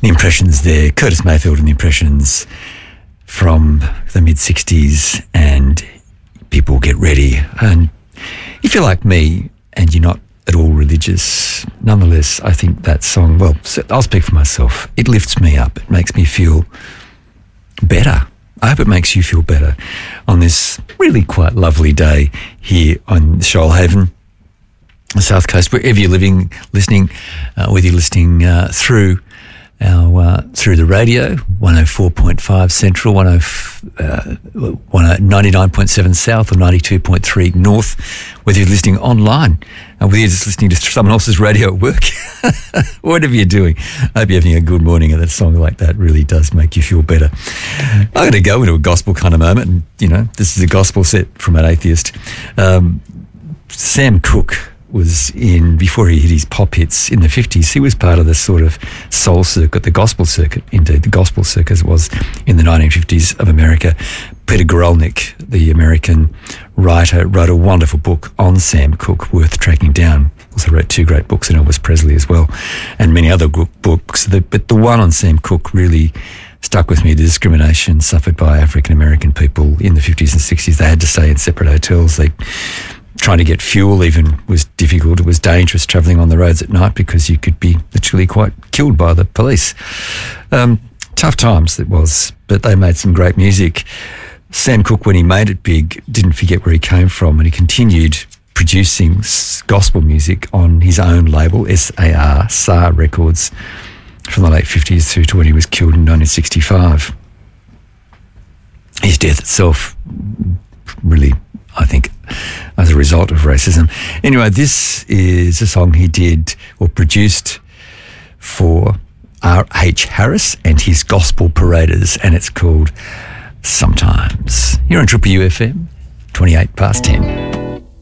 The Impressions there, Curtis Mayfield and the Impressions from the mid-60s, and people get ready. And if you're like me and you're not at all religious, nonetheless, I think that song, well, I'll speak for myself. It lifts me up. It makes me feel better. I hope it makes you feel better on this really quite lovely day here on Shoalhaven, the South Coast, wherever you're listening, whether you're listening through the radio, 104.5 Central, 99.7 South or 92.3 North, whether you're listening online, whether you're just listening to someone else's radio at work, whatever you're doing. I hope you're having a good morning, and that song like that really does make you feel better. I'm going to go into a gospel kind of moment, and, this is a gospel set from an atheist. Sam Cooke was before he hit his pop hits in the 50s, he was part of the sort of soul circuit, the gospel circuit, indeed, the gospel circuit was in the 1950s of America. Peter Goralnik, the American writer, wrote a wonderful book on Sam Cooke, worth tracking down. Also wrote 2 great books on Elvis Presley as well, and many other books. But the one on Sam Cooke really stuck with me, the discrimination suffered by African-American people in the 50s and 60s. They had to stay in separate hotels. Trying to get fuel even was difficult. It was dangerous travelling on the roads at night because you could be literally quite killed by the police. Tough times it was, but they made some great music. Sam Cooke, when he made it big, didn't forget where he came from, and he continued producing gospel music on his own label, SAR Records, from the late 50s through to when he was killed in 1965. His death itself really, I think, as a result of racism. Anyway, this is a song he did or produced for R.H. Harris and his Gospel Paraders, and it's called Sometimes. You're on Triple UFM, 28 past 10.